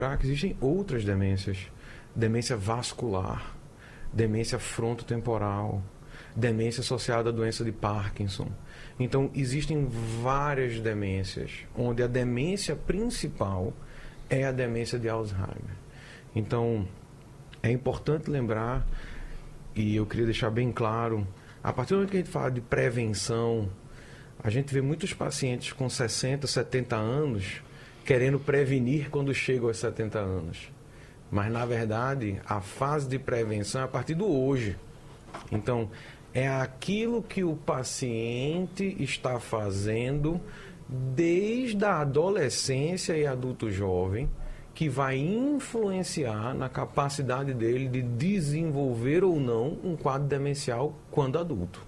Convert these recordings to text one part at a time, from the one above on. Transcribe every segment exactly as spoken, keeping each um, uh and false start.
que existem outras demências. Demência vascular, demência frontotemporal, demência associada à doença de Parkinson. Então, existem várias demências, onde a demência principal é a demência de Alzheimer. Então, é importante lembrar, e eu queria deixar bem claro, a partir do momento que a gente fala de prevenção, a gente vê muitos pacientes com sessenta, setenta anos querendo prevenir quando chegam aos setenta anos. Mas, na verdade, a fase de prevenção é a partir do hoje. Então, é aquilo que o paciente está fazendo desde a adolescência e adulto jovem, que vai influenciar na capacidade dele de desenvolver ou não um quadro demencial quando adulto.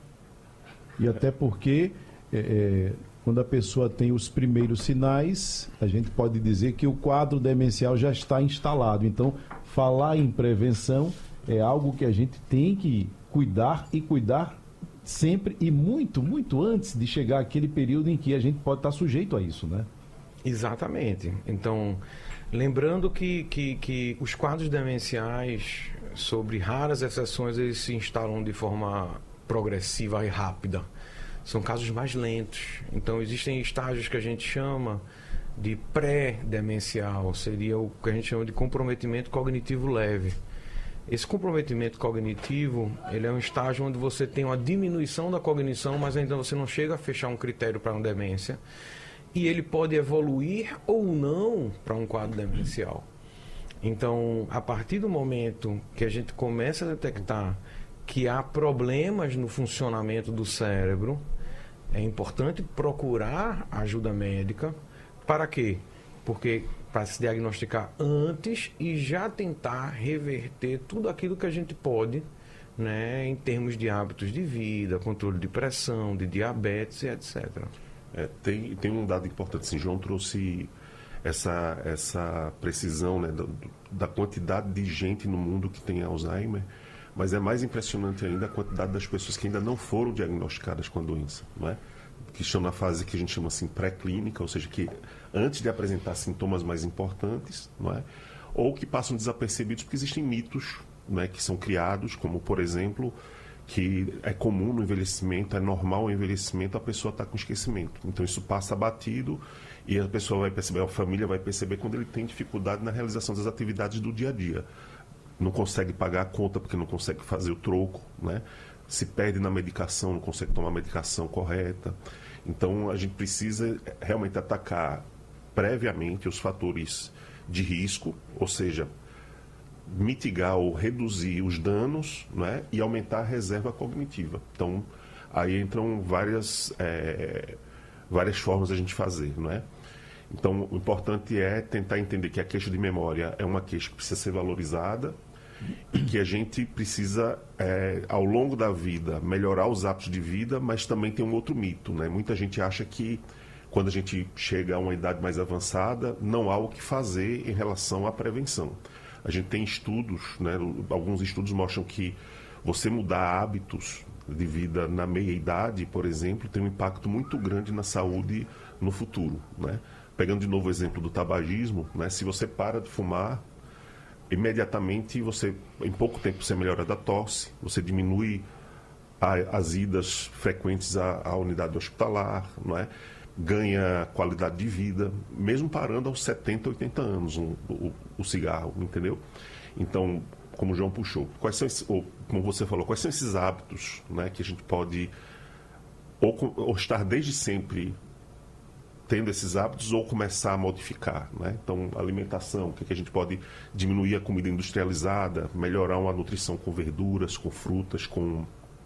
E até porque, é, é, quando a pessoa tem os primeiros sinais, a gente pode dizer que o quadro demencial já está instalado. Então, falar em prevenção é algo que a gente tem que cuidar e cuidar sempre e muito, muito antes de chegar aquele período em que a gente pode estar sujeito a isso, né? Exatamente. Então, lembrando que, que, que os quadros demenciais, sobre raras exceções, eles se instalam de forma progressiva e rápida. São casos mais lentos. Então, existem estágios que a gente chama de pré-demencial, seria o que a gente chama de comprometimento cognitivo leve. Esse comprometimento cognitivo, ele é um estágio onde você tem uma diminuição da cognição, mas ainda você não chega a fechar um critério para uma demência. E ele pode evoluir ou não para um quadro demencial. Então, a partir do momento que a gente começa a detectar que há problemas no funcionamento do cérebro, é importante procurar ajuda médica. Para quê? Porque para se diagnosticar antes e já tentar reverter tudo aquilo que a gente pode, né, em termos de hábitos de vida, controle de pressão, de diabetes e etcétera. É, tem, tem um dado importante, assim, João trouxe essa, essa precisão, né, da, da quantidade de gente no mundo que tem Alzheimer, mas é mais impressionante ainda a quantidade das pessoas que ainda não foram diagnosticadas com a doença, não é? Que estão na fase que a gente chama assim pré-clínica, ou seja, que antes de apresentar sintomas mais importantes, não é? Ou que passam desapercebidos porque existem mitos, não é, que são criados, como por exemplo, que é comum no envelhecimento, é normal o envelhecimento, a pessoa está com esquecimento. Então isso passa batido e a pessoa vai perceber, a família vai perceber quando ele tem dificuldade na realização das atividades do dia a dia. Não consegue pagar a conta porque não consegue fazer o troco, né? Se perde na medicação, não consegue tomar a medicação correta. Então a gente precisa realmente atacar previamente os fatores de risco, ou seja, mitigar ou reduzir os danos, né, e aumentar a reserva cognitiva. Então, aí entram várias, é, várias formas de a gente fazer, não é? Então, o importante é tentar entender que a queixa de memória é uma queixa que precisa ser valorizada e que a gente precisa, é, ao longo da vida, melhorar os hábitos de vida, mas também tem um outro mito, né? Muita gente acha que quando a gente chega a uma idade mais avançada, não há o que fazer em relação à prevenção. A gente tem estudos, né, alguns estudos mostram que você mudar hábitos de vida na meia-idade, por exemplo, tem um impacto muito grande na saúde no futuro, né? Pegando de novo o exemplo do tabagismo, né, se você para de fumar, imediatamente, você, em pouco tempo, você melhora da tosse, você diminui a, as idas frequentes à, à unidade hospitalar, não é? Ganha qualidade de vida, mesmo parando aos setenta, oitenta anos um, o, o cigarro, entendeu? Então, como o João puxou, quais são esses, ou, como você falou, quais são esses hábitos, né, que a gente pode ou, ou estar desde sempre tendo esses hábitos ou começar a modificar, né? Então, alimentação, o que, é que a gente pode diminuir a comida industrializada, melhorar uma nutrição com verduras, com frutas, com,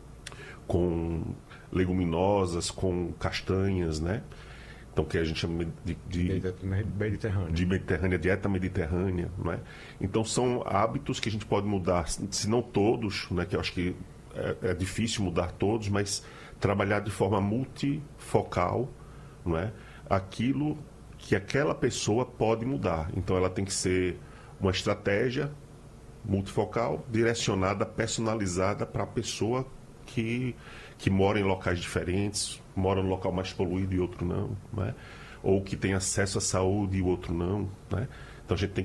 com leguminosas, com castanhas, né? Então, que a gente chama de, de, Mediterrânea. de mediterrânea, dieta mediterrânea, não é? Então, são hábitos que a gente pode mudar, se não todos, né? Que eu acho que é, é difícil mudar todos, mas trabalhar de forma multifocal, não é? Aquilo que aquela pessoa pode mudar. Então, ela tem que ser uma estratégia multifocal, direcionada, personalizada para a pessoa que, que mora em locais diferentes, mora no local mais poluído e outro não, né? Ou que tem acesso à saúde e o outro não, né? Então a gente tem